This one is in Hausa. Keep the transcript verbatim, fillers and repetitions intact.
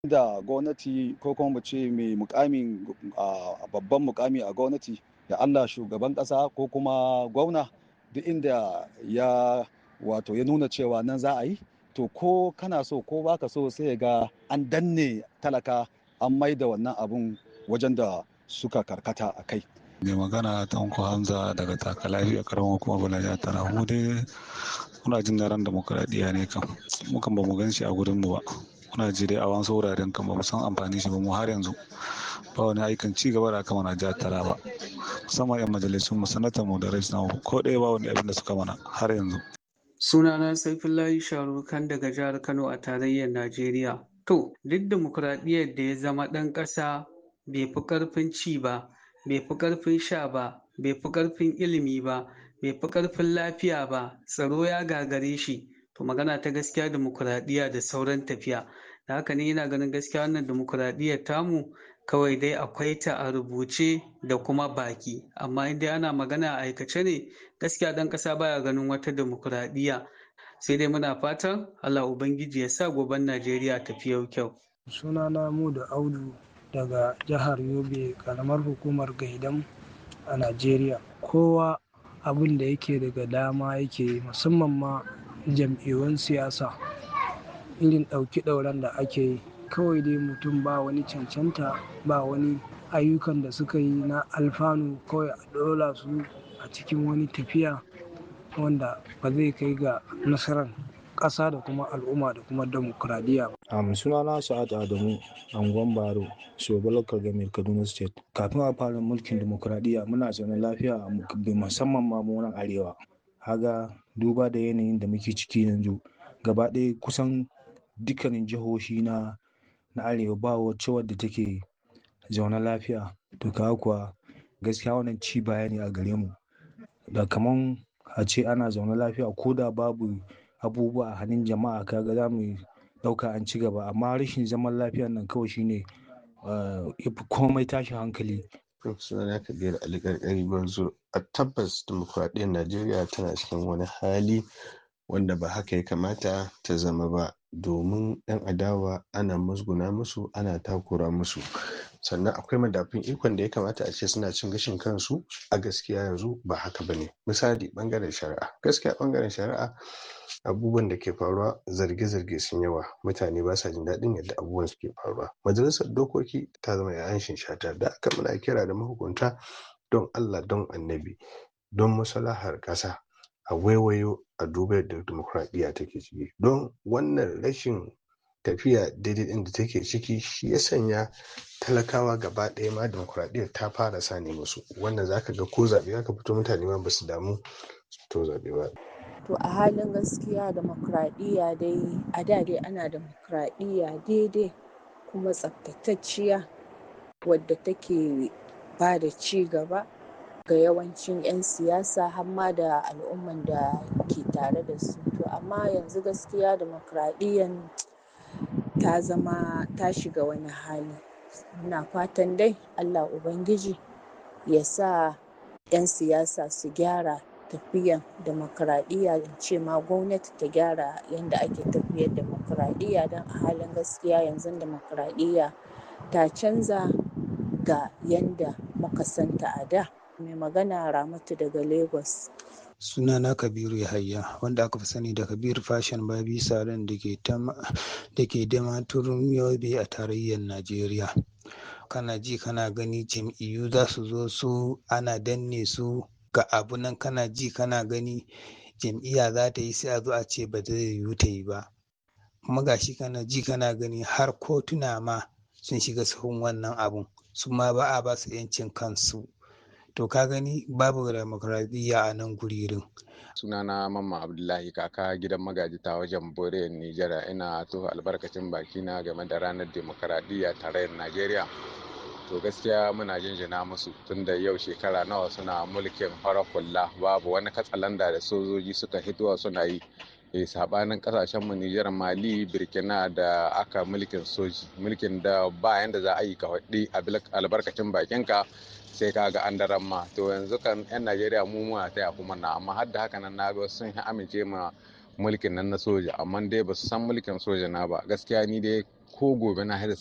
da gwamnati ko kuma mu ce mai mukamin a babban mukami a gwamnati da Allah shugaban ƙasa ko kuma gwamna duk inda ya wato ya nuna cewa nan za a yi to ko kana so ko baka so sai ga an danne talaka an maida wannan abun wajen da suka karkata a kai. Mai magana Tanko Hamza daga taka lafiya karamar kuma balaja tana mu dai muna jin daren demokuraɗiyya ne kam mukan ba mu gan shi a gurin mu ba muna ji dai a wasu wuraren kan ba mu san amfani shi ba mu har yanzu ba wani aikin ci gaba da aka mana jihar Taraba musamman yan majalisun mu sanatan mu da rais namu ko ɗaya ba wani abin da suka mana har yanzu. Sunana Saifullahi Sharukan daga jihar Kano a tarayyar Najeriya. To, duk demokuraɗiyyar da ya zama ɗan ƙasa bai fi ƙarfin ci ba, bai fi ƙarfin sha ba, bai fi ƙarfin ilimi ba, bai fi ƙarfin lafiya ba, tsaro ya gagare shi. To magana ta gaskiya demokuraɗiyya da sauran tafiya. Da haka ne yana ganin gaskiya wannan demokuraɗiyyar tamu kawai dai akwai ta a rubuce da kuma baki. Amma in dai ana magana a aikace ne gaskiya ɗan ƙasa baya ganin wata demokuraɗiyya. Sai dai muna fatan Allah Ubangiji ya sa goben Najeriya tafi yau kyau. Sunana Mudu Audu daga jihar Yobe, karamar hukumar Gaidam a Najeriya. Kowa abin da yake daga dama yake musamman ma jam'iyyun siyasa irin ɗauki ɗauran da ake yi kawai dai mutum ba wani cancanta ba wani ayyukan da suka yi na alfanu kawai a ɗola su a cikin wani tafiya wanda ba zai kai ga nasarar ƙasa da kuma al'umma da kuma demokuraɗiyya ba. Um, sunana Sa'ad Adamu Angon Baro, Shogo Local Government Kaduna State. Kafin a fara mulkin demokuraɗiyya muna zaune lafiya musamman ma mu nan arewa. Haga duba da yanayin da muke ciki yanzu gaba ɗaya kusan dukkanin jihohi na na arewa ba wacce wadda take zaune lafiya. To kaga kuwa gaskiya wannan ci baya ne a gare mu. Da kaman a ce ana zaune lafiya ko da babu abubuwa a hannun jama'a kaga za mu ɗauka an ci gaba amma rashin zaman lafiya nan kawai shine ya fi komai tashin hankali. Sunana Kabir Ali Karkari Gwarzo. A tabbas demokuraɗiyyar Najeriya tana cikin wani hali wanda ba haka ya kamata ta zama ba domin 'yan adawa ana musguna musu ana takura musu sannan akwai madafun ikon da ya kamata a ce suna cin gashin kansu a gaskiya yanzu ba haka ba ne. Misali bangaren shari'a gaskiya bangaren shari'a abubuwan da ke faruwa zarge-zarge sun yawa mutane ba sa jin daɗin yadda abubuwan suke faruwa. Majalisar dokoki ta zama yayan shinshata da aka muna kira da mahukunta don Allah don annabi don maslahar ƙasa a waiwayo a duba yadda demokuraɗiyya take ciki don wannan rashin tafiya daidai ɗin da take ciki shi ya sanya talakawa gaba ɗaya ma demokuraɗiyyar ta fara sani musu wannan zaka ga ko zaɓe aka fito mutane ma ba su damu to zaɓe ba. To a halin gaskiya demokuraɗiyya dai a da dai ana demokuraɗiyya daidai kuma tsaftatacciya wadda take ba da ci gaba ga yawancin 'yan siyasa har ma da al'umman da ke tare da su. To amma yanzu gaskiya demokuraɗiyyan ta zama ta shiga wani hali. Muna fatan dai Allah Ubangiji ya sa 'yan siyasa su gyara tafiyan demokuraɗiyya in ce ma gwamnati ta gyara yadda ake tafiyar demokuraɗiyya don a halin gaskiya yanzu demokuraɗiyya ta canza ga yadda muka santa a da. Mai magana Ramatu daga Lagos. Sunana Kabiru Yahaya wanda aka fi sani da Kabir Fashion Babi Salon da ke Damaturu Yobe a tarayyar Najeriya. Kana ji kana gani jam'iyyu za su zo su ana danne su ga abu nan kana ji kana gani jam'iyya za ta yi sai a zo a ce ba zai yiwu ta yi ba. Kuma gashi kana ji kana gani har kotuna ma sun shiga sahun wannan abun su ma ba a ba su 'yancin kansu. To ka gani babu demokradiyya a nan guririn. Sunana Mamman Abdullahi kaka gidan magaji ta wajen Boriyar Nijar ina to albarkacin bakina game da ranar demokradiyya tarayyar Najeriya. To gaskiya muna jinjina musu tunda yau shekara nawa suna mulkin farar hula babu wani katsalanda da sojoji suka hitowa suna yi. E, sabanin kasashen mu Nijar, Mali, Burkina da aka mulkin soji mulkin da ba yanda za a yi ka faɗi albarkacin bakinka sai ka ga an daren ma. To yanzu kan 'yan Najeriya mu muna taya kuma na amma har da haka nan na ga sun amince ma mulkin nan na soja amma dai ba su san mulkin soja na ba gaskiya ni dai ko gobe na